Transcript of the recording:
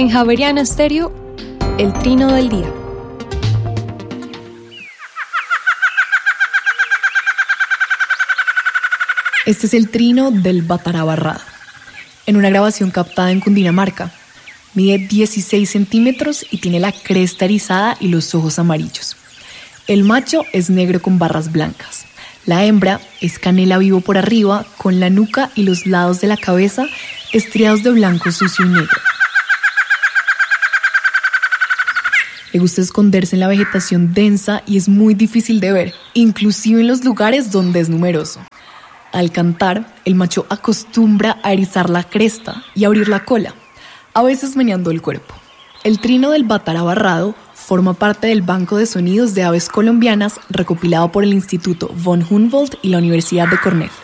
En Javeriana Estéreo, el trino del día. Este es el trino del Batara barrado, en una grabación captada en Cundinamarca. Mide 16 centímetros y tiene la cresta erizada y los ojos amarillos. El macho es negro con barras blancas. La hembra es canela vivo por arriba, con la nuca y los lados de la cabeza estriados de blanco sucio y negro. Le gusta esconderse en la vegetación densa y es muy difícil de ver, inclusive en los lugares donde es numeroso. Al cantar, el macho acostumbra a erizar la cresta y abrir la cola, a veces meneando el cuerpo. El trino del Batara barrado forma parte del Banco de Sonidos de Aves Colombianas recopilado por el Instituto von Humboldt y la Universidad de Cornell.